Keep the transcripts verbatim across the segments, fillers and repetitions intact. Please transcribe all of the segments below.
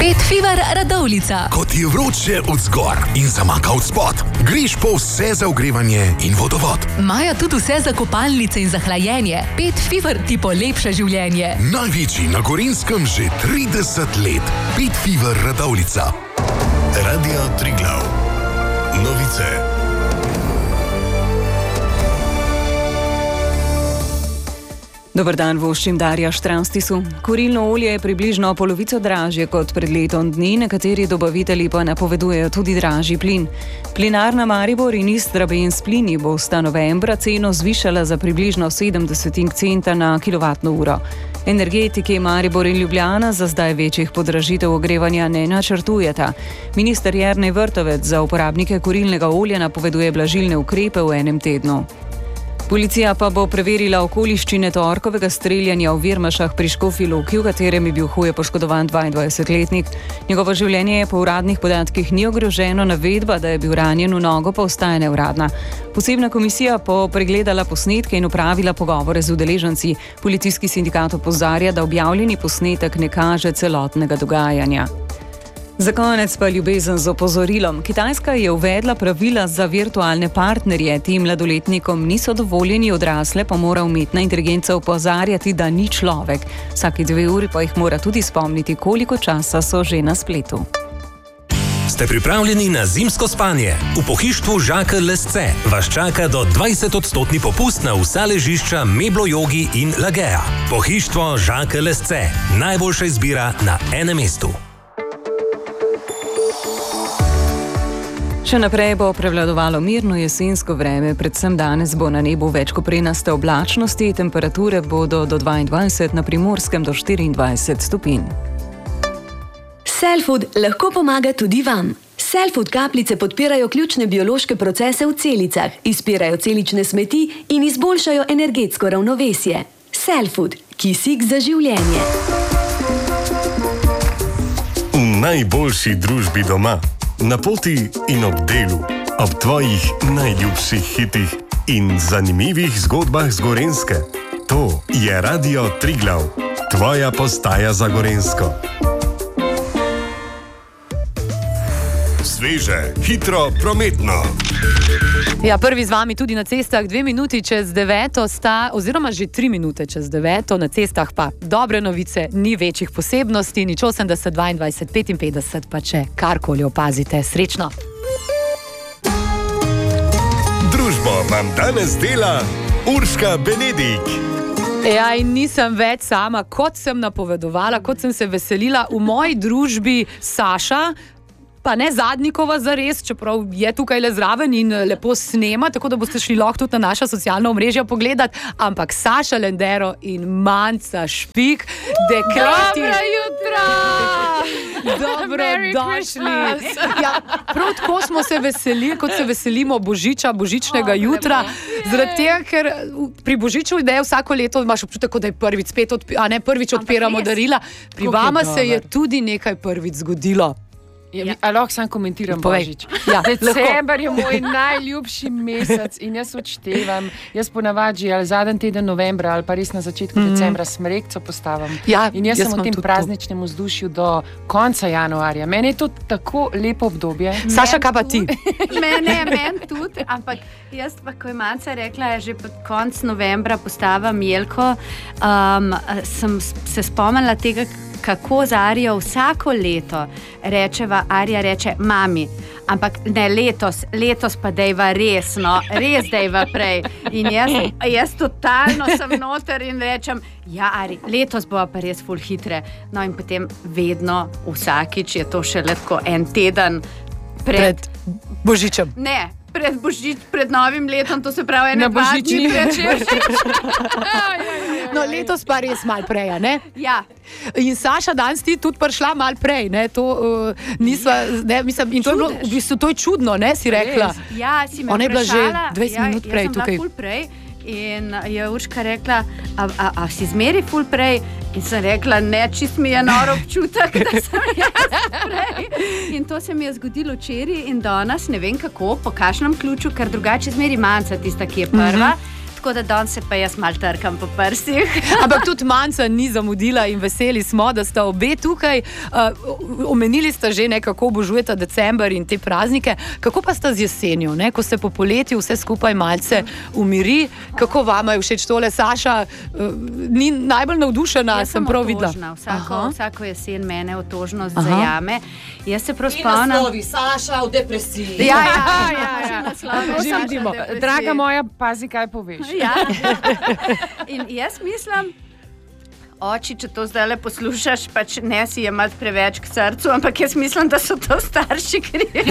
Pet Fever Radovljica. Ko ti je vroče od zgor in zamaka od spod, greš po vse za ogrevanje in vodovod. Imajo tudi vse za kopalnice in za hlajenje. Pet Fever ti polepša življenje. Največji na Gorenjskem že trideset let. Pet Fever Radovljica. Radio Triglav. Novice. Dobar dan, voščim Darja Štranstisu. Kurilno olje je približno polovico dražje kot pred letom dni, nekateri dobavitelji pa napovedujejo tudi dražji plin. Plinarna Maribor in Istrabenz plini bosta novembra ceno zvišala za približno sedemdeset centa na kilovatno uro. Energetiki Maribor in Ljubljana za zdaj večjih podražitev ogrevanja ne načrtujeta. Minister Jernej Vrtovec za uporabnike kurilnega olja napoveduje blažilne ukrepe v enem tednu. Policija pa bo preverila okoliščine torkovega streljanja v Virmašah pri Škofji Loki, v katerem je bil huje poškodovan dvaindvajsetletnik. Njegovo življenje je po uradnih podatkih ni ogroženo, navedba, da je bil ranjen v nogo, pa ostaja neuradna. Posebna komisija bo pregledala posnetke in opravila pogovore z udeleženci. Policijski sindikat opozarja, da objavljeni posnetek ne kaže celotnega dogajanja. Za konec pa ljubezen z opozorilom. Kitajska je uvedla pravila za virtualne partnerje. Ti mladoletnikom niso dovoljeni, odrasle pa mora umetna inteligenca opozarjati, da ni človek. Vsake dve uri pa jih mora tudi spomniti, koliko časa so že na spletu. Ste pripravljeni na zimsko spanje? V pohištvu Žakelj Lesce vas čaka do dvajset odstotni popust na vsa ležišča Meblo Jogi in Lagea. Pohištvo Žakelj Lesce. Najboljša izbira na enem mestu. Še naprej bo prevladovalo mirno jesensko vreme, predvsem danes bo na nebu več koprenaste oblačnosti, temperature bodo do dvaindvajset, na Primorskem do štiriindvajset stopinj. Cellfood lahko pomaga tudi vam. Cellfood kapljice podpirajo ključne biološke procese v celicah, izpirajo celične smeti in izboljšajo energetsko ravnovesje. Cellfood, kisik za življenje. V najboljši družbi doma. Na poti in ob delu, ob tvojih najljubših hitih in zanimivih zgodbah z Gorenjske. To je Radio Triglav, tvoja postaja za Gorenjsko. Sveže, hitro, prometno. Ja, prvi z vami tudi na cestah, dve minuti čez deveto sta, oziroma že tri minute čez deveto, na cestah pa dobre novice, ni večjih posebnosti, nič osemdeset, dvaindvajset, petinpetdeset, pa če karkoli opazite, srečno. Družbo vam danes dela Urška Benedik. Ja, in nisem več sama, kot sem napovedovala, kot sem se veselila, v moji družbi Saša, pa ne Zadnikova zares, čeprav je tukaj le zraven in lepo snema, tako da boste šli lahko tudi na naša socialna omrežja pogledati, ampak Saša Lendero in Manca Špik, dekleti... Dobro jutra! Dobrodošli! Ja, prav tako smo se veselili, kot se veselimo Božiča, božičnega jutra, zaradi tega, ker pri Božiču ideje vsako leto imaš občutek, da je prvič spet, odpi, a ne prvič odpiramo darila, pri vama se je tudi nekaj prvič zgodilo. Ja, a lahko sam komentiram Božič. Ja, December je moj najljubši mesec in jaz odštevam. Jaz ponavadi ali zadnji teden novembra ali pa res na začetku mm. decembra smrekco postavim. Ja, in jaz, jaz sem v tem tudi prazničnem vzdušju do konca januarja. Meni je to tako lepo obdobje. Saša, kaj pa ti? Mene je men tudi, ampak jaz pa, ko je Manca rekla, že pod konc novembra postavim jelko, um, sem se spomnila tega, kako z Arijo vsako leto rečeva, Arija reče mami, ampak ne letos, letos pa dejva res, no, res dejva prej. In jaz, jaz totalno sem noter in rečem, ja, Ari, letos bova pa res ful hitre. No in potem vedno, vsakič je to še letko en teden pred... Pred Božičem. Ne, pred Božič, pred novim letom, to se pravi ene dva dni večer. No, letos pa res malo prej, ne? Ja. In Saša, danes ti tudi prišla malo prej, ne? To uh, nisva, ne, mislim, in to je bilo, v bistvu, to je čudno, ne, si rekla. Ja, si me Ona je bila že dvajset ja, minut prej tukaj. tukaj. Jaz sem bila ful prej in je Urška rekla, a, a, a si zmeri ful prej? In sem rekla, ne, čist mi je noro občutek, da sem jaz prej. In to se mi je zgodilo včeraj in danes, ne vem kako, po kakšnem ključu, ker drugače zmeri Manca, tista, ki je prva. Mm-hmm. tako da danes se pa jaz mal trkam po prsih. Ampak tudi Manca ni zamudila in veseli smo, da sta obe tukaj. Uh, omenili sta že nekako obožujeta december in te praznike. Kako pa sta z jesenjo, ne? Ko se po poletju vse skupaj malce umiri? Kako vama je všeč tole? Saša uh, ni najbolj navdušena, jaz sem prav videla. Vsako, vsako jesen mene otožnost Aha. zajame. Jaz se prav spomnim. Naslovi, Saša v depresiji. Ja, ja, ja. ja, ja. Draga moja, pazi, kaj poveš. Ja. In jaz mislim, oči, če to zdaj le poslušaš, pač ne si jemati preveč k srcu, ampak jaz mislim, da so to starši krivi.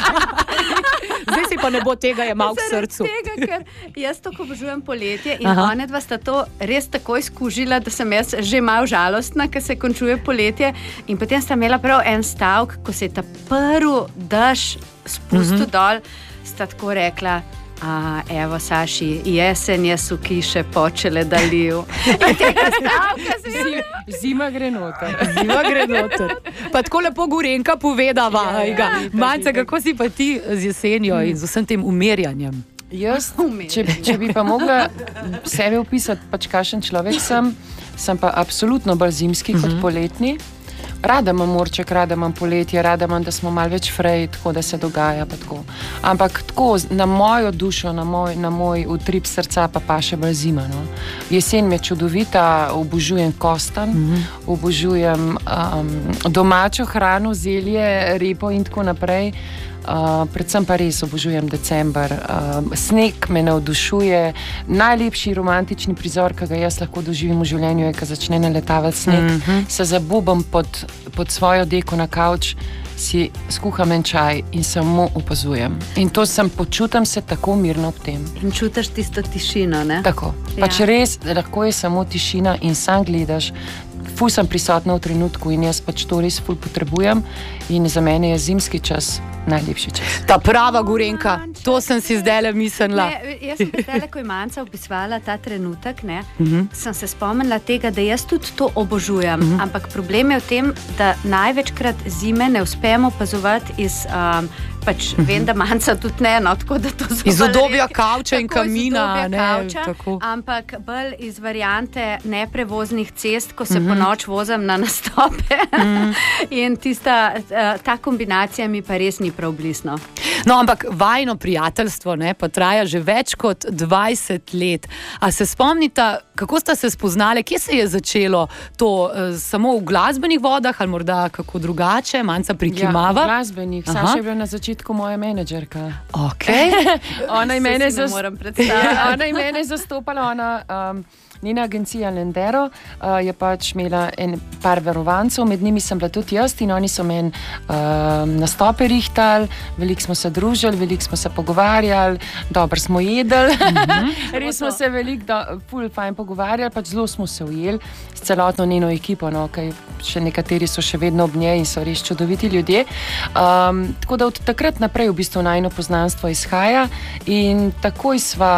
Zdaj si pa ne bo tega jemal k srcu. Tega, ker jaz tako obožujem poletje in Aha. one dva sta to res tako izkužila, da sem jaz že malo žalostna, ker se končuje poletje in potem sta imela prav en stavek, ko se je ta prvi dež spustil mm-hmm. dol, sta tako rekla, a, evo, Saši, jesen je v kiše počele dalil. In tega stavka se je... Zima gre noter. Zima gre noter. Pa tako lepo Gorenka povedava. Ja, Manca, kako si pa ti z jesenjo in z vsem tem umerjanjem? Jaz, če, če bi pa mogla sebe opisati, pač kakšen človek sem, sem pa absolutno bolj zimski mm-hmm. kot poletni. Rada imam morček, rada imam poletje, rada imam, da smo malo več frej, tako da se dogaja pa tako. Ampak tako, na mojo dušo, na moj, na moj utrip srca pa pa še bolj zima. No? Jesen mi je čudovita, obožujem kostan, mm-hmm. obožujem um, domačo hrano, zelje, repo in tako naprej. Uh, predvsem pa res obožujem december. Uh, sneg me navdušuje. Najlepši romantični prizor, ki ga jaz lahko doživim v življenju, je, ko začne naletavati sneg. Mm-hmm. Se zabubam pod, pod svojo deko na kavč, si skuham en čaj in samo opazujem. In to sem, počutam se tako mirno ob tem. In čutiš tisto tišino, ne? Tako. Ja. Pač res, lahko je samo tišina in sam gledaš. Ful sem prisotna v trenutku in jaz pač to res ful potrebujem in za mene je zimski čas najlepši čas. Ta prava Gorenka, to sem si zdajle mislila. Ne, jaz sem zdajle, ko je Manca opisovala ta trenutek, ne, uh-huh. sem se spomnila tega, da jaz tudi to obožujem, uh-huh. ampak problem je v tem, da največkrat zime ne uspemo opazovati iz um, pač uh-huh. vem, da Manca tudi ne, no, tako da to so iz udobja kavča in kamina, ne, kavča, tako. Ampak bolj iz variante neprevoznih cest, ko se uh-huh. po noč vozim na nastope uh-huh. in tista, ta kombinacija mi pa res ni prav blisno. No, ampak vajno prijateljstvo, ne, pa traja že več kot dvajset let. A se spomnita, kako sta se spoznali, kje se je začelo to, eh, samo v glasbenih vodah ali morda kako drugače? Manca prikimava? Ja, v glasbenih. Aha. Saša je bila na začetku moja menedžerka. Ok. ona je mene, zas... ja, ona je mene zastopala, ona... Um, Njena agencija Lendero uh, je pač imela en par verovancev, med njimi sem bila tudi jaz in oni so meni uh, nastope rihtali, veliko smo se družili, veliko smo se pogovarjali, dobro smo jedli, mm-hmm. res smo se veliko, ful fajn pogovarjali, pač zelo smo se ujeli s celotno njeno ekipo, no, kaj še nekateri so še vedno ob njej in so res čudoviti ljudje. Um, tako da od takrat naprej v bistvu najino poznanstvo izhaja in takoj sva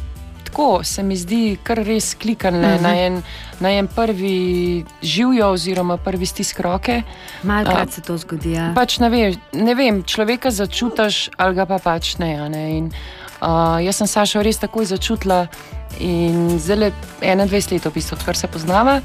tako se mi zdi kar res klikane uh-huh. na, en, na en prvi živjo oziroma prvi stisk roke. Malkrat se to zgodi, ja. Pač ne vem, ne vem, človeka začutiš ali ga pa pač ne. ne? In, uh, jaz sem Sašo res takoj začutila in zdaj enaindvajset let v bistvu, odkar se poznava.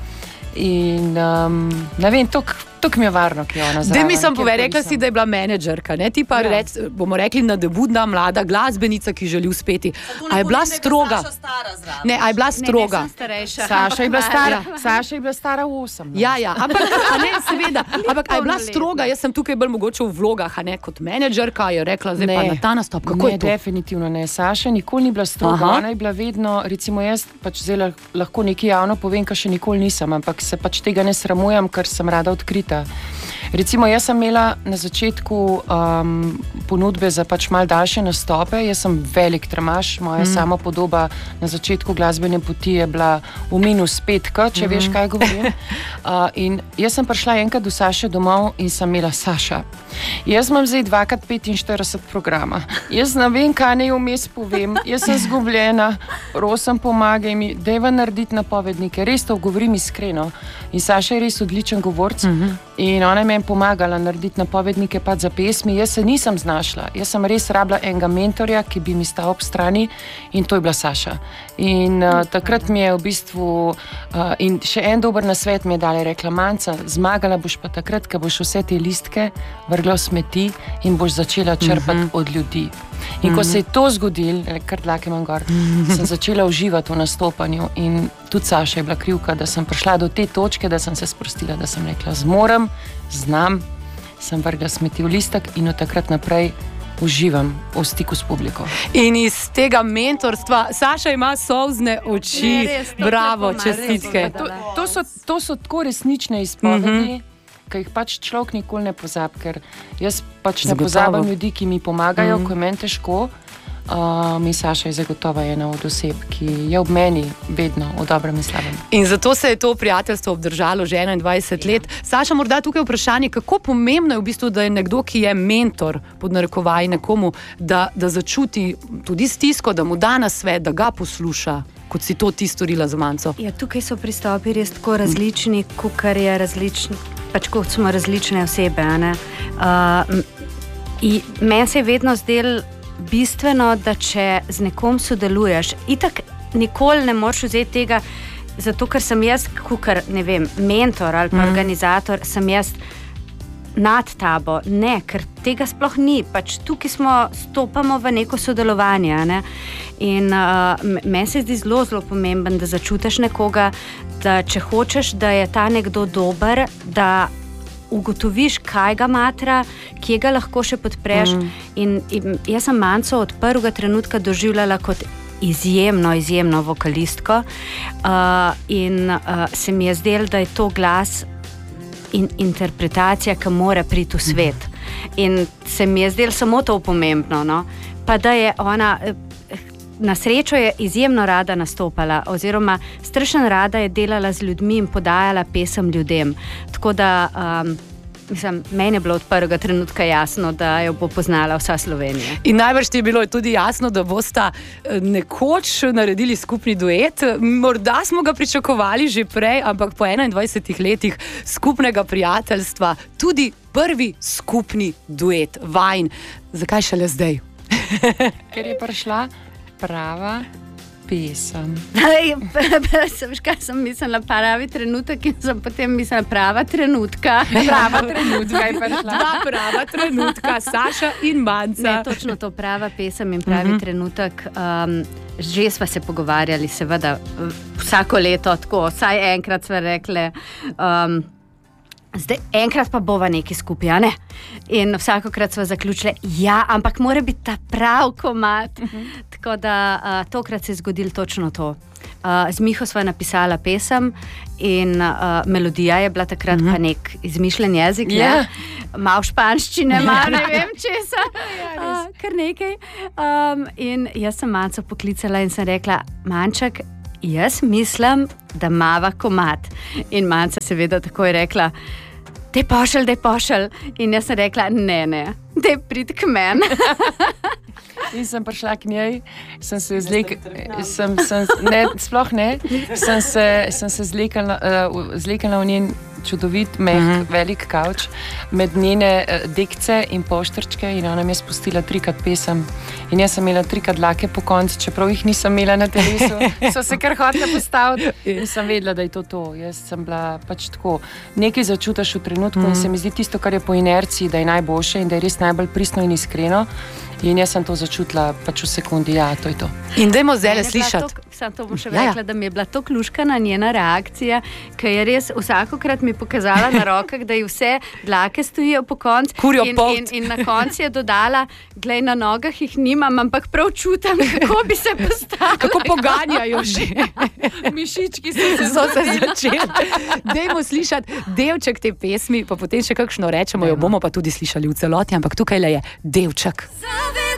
In um, ne vem, tok Tuk mi je varno, ki je ona zraven. Zdaj mi sem povedala, rekla si, da je bila menedžerka, ne? Ti pa ja. rec, bomo rekli nadebudna mlada glasbenica, ki želi uspeti. A je bila stroga? Ne, a je bila stroga? Ne, ne, sem starejša. Saša je bila stara, Saša je bila stara osem. Ja, ja, ampak, a ne, seveda, ampak a je bila stroga? Jaz sem tukaj bolj mogoče v vlogah, a ne, kot menedžerka, je rekla, zdaj ne. pa na ta nastop, kako ne, je to? Definitivno ne, Saša nikoli ni bila stroga, Aha. ona je bila vedno, recimo jaz pač zdaj lahko nekaj javno povem, kar še nikoli nisem, ampak se pač tega ne sramujem, ker sem rada odkrita. Recimo, jaz sem imela na začetku um, ponudbe za pač mal daljše nastope. Jaz sem velik tremaš, moja mm. sama podoba na začetku glasbene poti je bila v minus petka, če mm. veš, kaj govorim. Uh, in jaz sem prišla enkrat do Saše domov in sem imela Saša. Jaz imam zdaj dvakrat petinštirideset programa. Jaz ne vem, kaj naj vmes povem. Jaz sem zgubljena, prosim, pomagaj mi, dajva narediti napovednike. Res to govorim iskreno. In Saša je res odličen govorc. Mm-hmm. In ona je meni pomagala narediti napovednike pač za pesmi. Jaz se nisem znašla. Jaz sem res rabila enega mentorja, ki bi mi stal ob strani in to je bila Saša. In uh, takrat mi je v bistvu uh, in še en dober nasvet mi je dala, rekla: Manca, zmagala boš pa takrat, ko boš vse te listke vrgla v smeti in boš začela črpati mm-hmm. od ljudi. In ko se je to zgodilo, kar dlake imam gor, sem začela uživati v nastopanju in tudi Saša je bila krivka, da sem prišla do te točke, da sem se sprostila, da sem rekla: zmorem, znam, sem vrgla smeti v listek in od takrat naprej uživam v stiku s publiko. In iz tega mentorstva, Saša ima solzne oči, Ne, res, to bravo, lepo, čestitke. res. To, to, so, to so tako resnične izpovedi, Mhm. ki jih pač človek nikoli ne pozabi, ker jaz pač ne Zagotovo. pozabim ljudi, ki mi pomagajo, Mhm. ko je meni težko. Uh, mi Saša je zagotovo ena od oseb, ki je ob meni vedno v dobrem in slabem. In zato se je to prijateljstvo obdržalo že enaindvajset let. Saša, morda tukaj vprašanje, kako pomembno je v bistvu, da je nekdo, ki je mentor, pod narekovaji nekomu, da, da začuti tudi stisko, da mu da nasvet, da ga posluša, kot si to ti storila z Manco. Ja, tukaj so pristopi res tako različni, kakor je različni, pač kot smo različne osebe. a ne. Uh, in meni se je vedno zdelo bistveno, da če z nekom sodeluješ, itak nikoli ne moreš vzeti tega, zato ker sem jaz, kakor, ne vem, mentor ali pa Mhm. organizator, sem jaz nad tabo. Ne, ker tega sploh ni. Pač tukaj smo, stopamo v neko sodelovanje. a Ne? In uh, meni se zdi zelo, zelo pomemben, da začutiš nekoga, da če hočeš, da je ta nekdo dober, da ugotoviš, kaj ga matra, kje ga lahko še podpreš. Mm. In, in jaz sem Manco od prvega trenutka doživljala kot izjemno, izjemno vokalistko uh, in uh, se mi je zdelo, da je to glas in interpretacija, ki mora priti v svet. In se mi je zdelo samo to pomembno, no? Pa da je ona, na srečo je izjemno rada nastopala, oziroma strašno rada je delala z ljudmi in podajala pesem ljudem. Tako da, um, mislim, meni je bilo od prvega trenutka jasno, da jo bo poznala vsa Slovenija. In najbrž ti je bilo tudi jasno, da bosta nekoč naredili skupni duet. Morda smo ga pričakovali že prej, ampak po enaindvajsetih letih skupnega prijateljstva tudi prvi skupni duet, vajin. Zakaj šele zdaj? Ker je prišla prava pesem. Sem škaj, sem mislila pravi trenutek in sem potem mislila prava trenutka. Prava trenutka je prišla. Dva prava trenutka, Saša in Manca. Ne, točno to, prava pesem in pravi uh-huh. trenutek. Um, že sva se pogovarjali, seveda, vsako leto, tako, vsaj enkrat sva rekli, um, zdaj enkrat pa bova nekaj skupaj, a ne? In vsakokrat sva zaključili, ja, ampak mora biti ta prav komad. Uh-huh. Tako da uh, tokrat se je zgodilo točno to. Uh, z Miho sva napisala pesem in uh, melodija je bila takrat uh-huh. pa nek izmišljen jezik, yeah. Mal španščine, mal ne vem česa, uh, kar nekaj. Um, in jaz sem Manco poklicala in sem rekla, Manček, jaz mislim, da mava komad. In Manca seveda tako je rekla, daj pošelj, daj pošelj. In jaz sem rekla, ne, ne, daj prid k meni. In sem prišla k njej, sem se zlekala, sem, sem, ne, sploh ne, sem se, sem se zlekala, uh, zlekala v njen čudovit, mehk, uh-huh. velik kavč, med njene uh, dekce in poštrčke in ona mi je spustila trikrat pesem. In jaz sem imela trikrat dlake po koncu, čeprav jih nisem imela na telesu, so se kar hotele postaviti in sem vedela, da je to to. Jaz sem bila pač tako, nekaj začutiš v trenutku uh-huh. in se mi zdi tisto, kar je po inerciji, da je najboljše in da je res najbolj pristno in iskreno. In jaz sem to začutila pač v sekundi, ja, to je to. In dajmo zdaj slišati. Sam to bom še ja, rekla, ja. da mi je bila to kluškana njena reakcija, ker je res vsakokrat mi pokazala na rokah, da ji vse dlake stojijo po koncu. Kurjo in, polt. in, in na koncu je dodala, glej, na nogah jih nimam, ampak prav čutam, kako bi se postavila. Kako poganjajo že. Mišički so se, so se začeli. Dajmo slišati delček te pesmi, pa potem še kakšno rečemo, jo bomo pa tudi slišali v celoti, ampak tukaj le je delček.